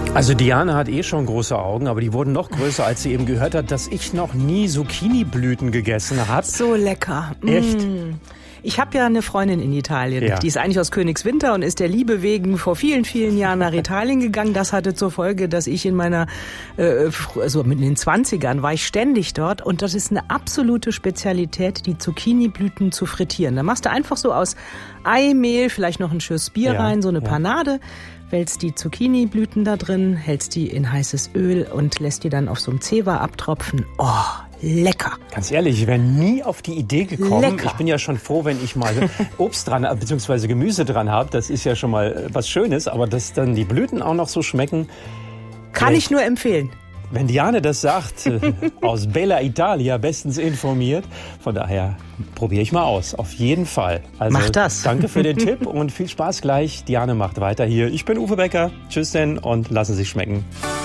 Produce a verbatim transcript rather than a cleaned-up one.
Also Diane hat eh schon große Augen, aber die wurden noch größer, als sie eben gehört hat, dass ich noch nie Zucchini-Blüten gegessen habe. So lecker. Echt? Mm. Ich habe ja eine Freundin in Italien, Ja. die ist eigentlich aus Königswinter und ist der Liebe wegen vor vielen, vielen Jahren nach Italien gegangen. Das hatte zur Folge, dass ich in meiner, äh, also mit den zwanzigern war ich ständig dort und das ist eine absolute Spezialität, die Zucchini-Blüten zu frittieren. Da machst du einfach so aus Eimehl, vielleicht noch ein Schuss Bier Ja, rein, so eine ja. Panade, wälzt die Zucchini-Blüten da drin, hältst die in heißes Öl und lässt die dann auf so einem Zewa abtropfen. Oh, lecker. Ganz ehrlich, ich wäre nie auf die Idee gekommen. Lecker. Ich bin ja schon froh, wenn ich mal Obst dran, bzw. Gemüse dran habe. Das ist ja schon mal was Schönes. Aber dass dann die Blüten auch noch so schmecken. Kann ich nur empfehlen. Wenn Diane das sagt, äh, aus Bella Italia, bestens informiert. Von daher probiere ich mal aus. Auf jeden Fall. Also, Mach das. Danke für den Tipp und viel Spaß gleich. Diane macht weiter hier. Ich bin Uwe Becker. Tschüss denn und lassen Sie sich schmecken.